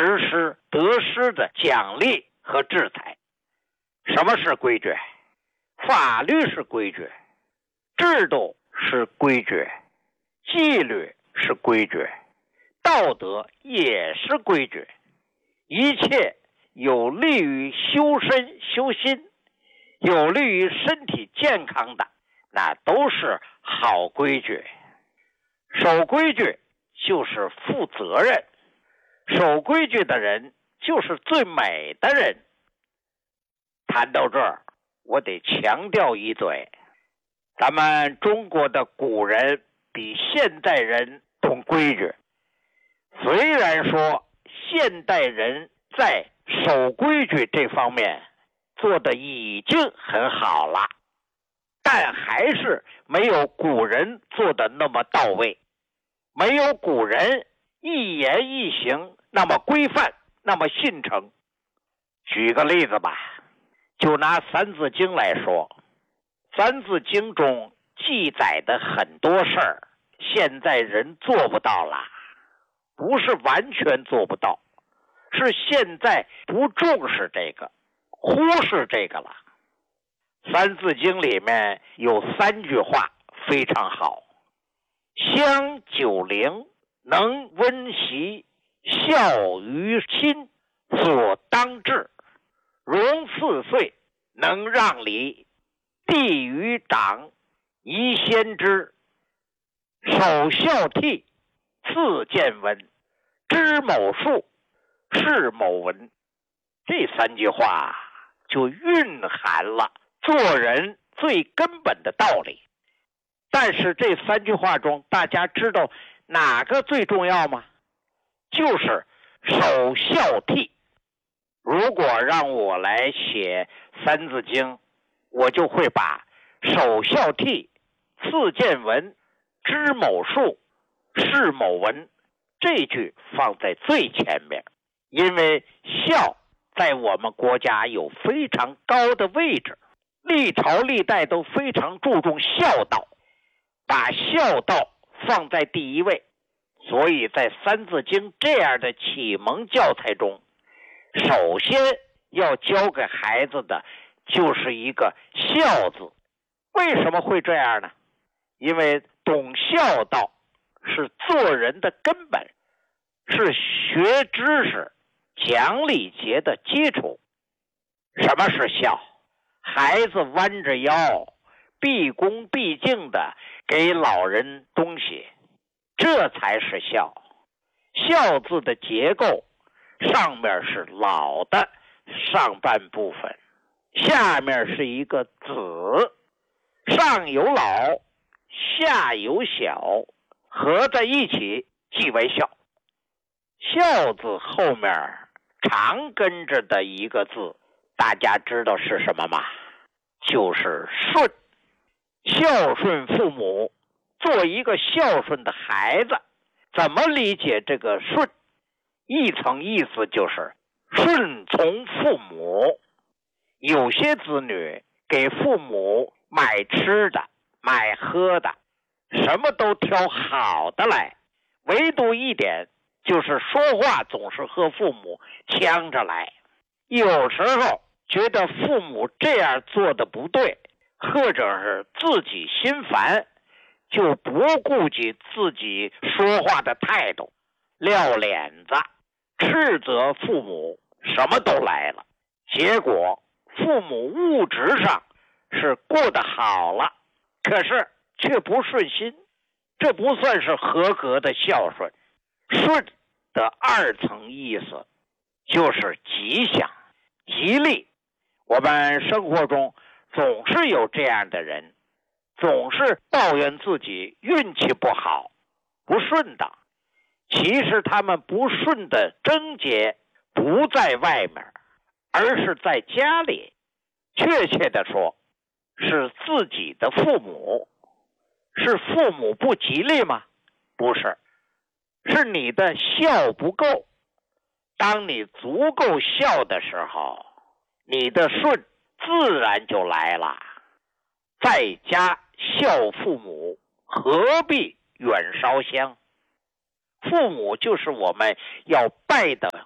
实施得失的奖励和制裁。什么是规矩？法律是规矩，制度是规矩，纪律是规矩，道德也是规矩。一切有利于修身修心，有利于身体健康的，那都是好规矩。守规矩就是负责任，守规矩的人就是最美的人。谈到这儿，我得强调一嘴，咱们中国的古人比现代人懂规矩。虽然说现代人在守规矩这方面做的已经很好了，但还是没有古人做的那么到位，没有古人一言一行那么规范，那么信诚。举个例子吧，就拿《三字经》来说，《三字经》中记载的很多事儿，现在人做不到了，不是完全做不到，是现在不重视这个，忽视这个了。《三字经》里面有3句话非常好：香90龄，能温席，孝于亲，所当治；融4岁，能让梨，悌于长，宜先知；首孝悌，次见闻，知某数，是某文。这3句话就蕴含了做人最根本的道理。但是这3句话中，大家知道哪个最重要吗？就是首孝悌。如果让我来写《三字经》，我就会把首孝悌，次见闻，知某数，是某文这句放在最前面。因为孝在我们国家有非常高的位置，历朝历代都非常注重孝道，把孝道放在第一位。所以在《三字经》这样的启蒙教材中，首先要教给孩子的就是一个孝字。为什么会这样呢？因为懂孝道是做人的根本，是学知识、讲礼节的基础。什么是孝？孩子弯着腰，毕恭毕敬的给老人东西，这才是孝。孝字的结构，上面是老的上半部分，下面是一个子，上有老，下有小，合在一起即为孝。孝字后面常跟着的一个字，大家知道是什么吗？就是顺。孝顺父母，做一个孝顺的孩子，怎么理解这个顺？一层意思就是顺从父母。有些子女给父母买吃的买喝的，什么都挑好的来，唯独一点就是说话总是和父母呛着来。有时候觉得父母这样做的不对，或者是自己心烦，就不顾及自己说话的态度，撂脸子，斥责父母，什么都来了。结果父母物质上是过得好了，可是却不顺心，这不算是合格的孝顺。顺的2层意思就是吉祥、吉利。我们生活中总是有这样的人，总是抱怨自己运气不好，不顺当。其实他们不顺的症结不在外面，而是在家里。确切的说，是自己的父母。是父母不吉利吗？不是，是你的孝不够。当你足够孝的时候，你的顺自然就来了。在家孝父母，何必远烧香？父母就是我们要拜的菩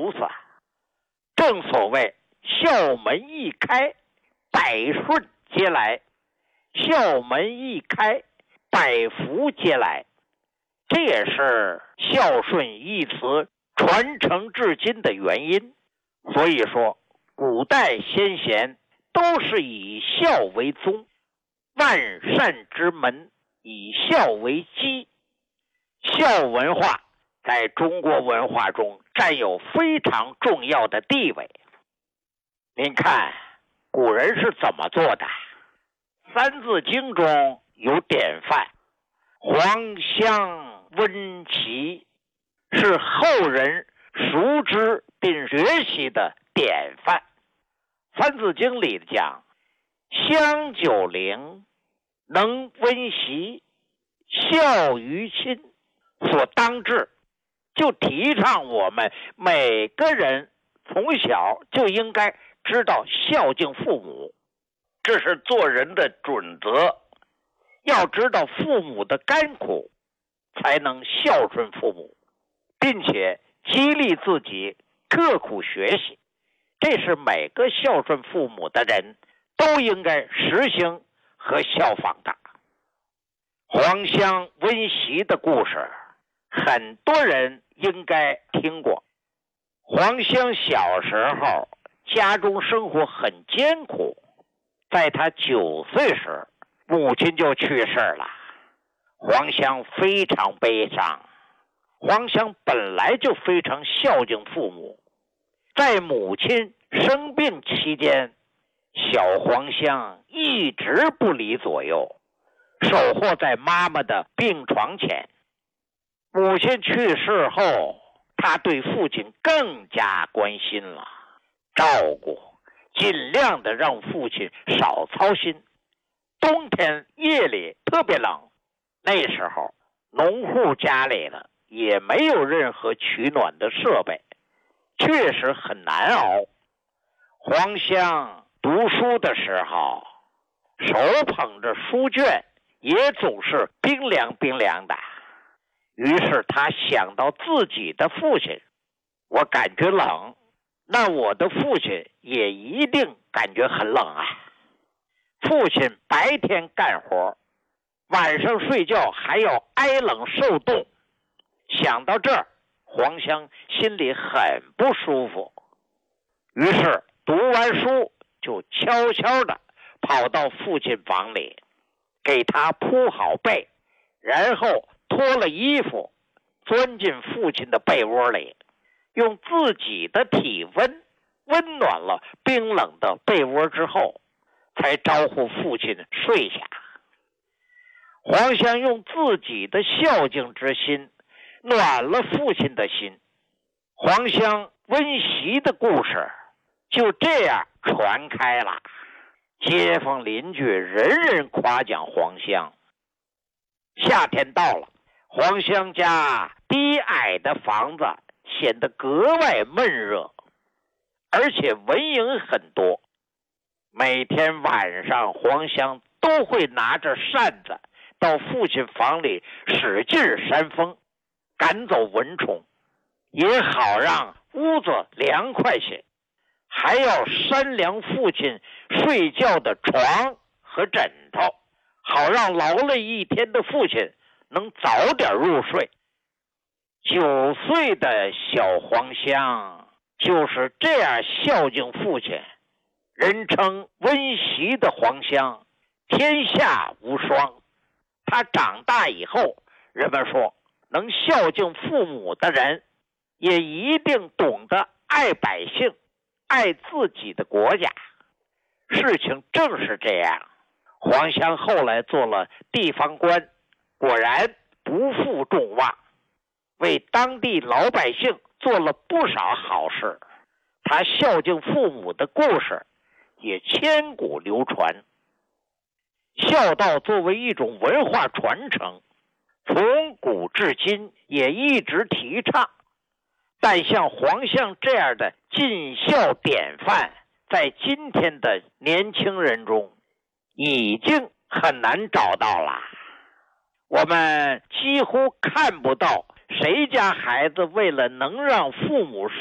菩萨。正所谓校门一开，百顺皆来；校门一开，百福皆来。这也是孝顺一词传承至今的原因。所以说，古代先贤都是以孝为宗，万善之门，以孝为基。孝文化在中国文化中占有非常重要的地位。您看古人是怎么做的？三字经中有典范，黄香温习是后人熟知并学习的典范。三字经里讲，香九龄，能温习，孝于亲，所当治，就提倡我们每个人从小就应该知道孝敬父母，这是做人的准则。要知道父母的甘苦，才能孝顺父母，并且激励自己刻苦学习。这是每个孝顺父母的人都应该实行和效仿的。黄香温习的故事，很多人应该听过。黄香小时候家中生活很艰苦，在他9岁时，母亲就去世了。黄香非常悲伤。黄香本来就非常孝敬父母，在母亲生病期间，小黄香一直不离左右，守候在妈妈的病床前。母亲去世后，他对父亲更加关心了，照顾，尽量的让父亲少操心。冬天夜里特别冷，那时候农户家里的也没有任何取暖的设备，确实很难熬。黄香读书的时候，手捧着书卷，也总是冰凉冰凉的。于是他想到自己的父亲，我感觉冷，那我的父亲也一定感觉很冷啊。父亲白天干活，晚上睡觉还要挨冷受冻。想到这儿，黄香心里很不舒服，于是读完书就悄悄地跑到父亲房里，给他铺好被，然后脱了衣服，钻进父亲的被窝里，用自己的体温温暖了冰冷的被窝之后，才招呼父亲睡下。黄香用自己的孝敬之心暖了父亲的心。黄香温习的故事就这样传开了，街坊邻居人人夸奖黄香。夏天到了，黄香家低矮的房子显得格外闷热，而且蚊蝇很多。每天晚上，黄香都会拿着扇子到父亲房里使劲扇风，赶走蚊虫，也好让屋子凉快些，还要扇凉父亲睡觉的床和枕头，好让劳累一天的父亲能早点入睡。9岁的小黄香就是这样孝敬父亲，人称温习的黄香，天下无双。他长大以后，人们说能孝敬父母的人，也一定懂得爱百姓，爱自己的国家。事情正是这样，黄香后来做了地方官，果然不负众望，为当地老百姓做了不少好事。他孝敬父母的故事也千古流传。孝道作为一种文化传承，从古至今也一直提倡。但像黄香这样的尽孝典范，在今天的年轻人中已经很难找到了。我们几乎看不到谁家孩子为了能让父母